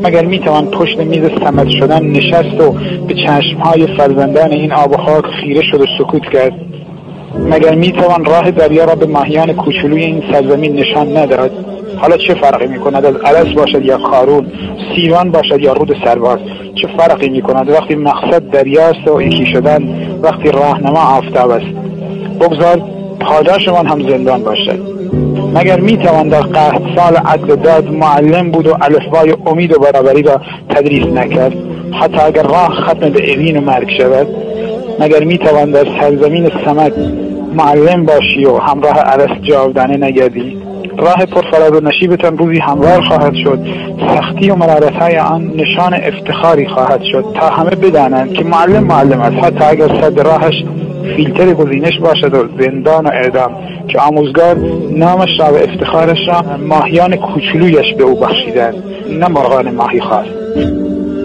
مگر میتوان پشت میز صمد شدن نشست و به چشمهای فرزندان این آب و خاک خیره شد و سکوت کرد؟ مگر میتوان راه دریا را به ماهیان کوچولوی این سرزمین نشان نداد؟ حالا چه فرقی میکند از ارس باشد یا قارون، سیوان باشد یا رود سرباز؟ چه فرقی میکند وقتی مقصد دریاست و یکی شدن، وقتی راهنما آفتاب است؟ بگذار پاداشمان هم زندان باشد. مگر میتوان در قحط سال عدل داد معلم بود و الفبای امید و برابری را تدریس نکرد، حتی اگر راه ختم به اوین و مرگ شود؟ مگر میتوان در سرزمین صمد معلم باشی و همراه ارس جاودانه نگردی؟ راه پرفراز و نشیبتان روزی هموار خواهد شد، سختی و مرارت‌های آن نشان افتخاری خواهد شد تا همه بدانند که معلم است، حتی اگر صد راهش فیلتر گزینش باشد و زندان و اعدام، که آموزگار نامش را و افتخارش را ماهیان کوچولویش به او بخشیدند، نه مرغان ماهی خواست.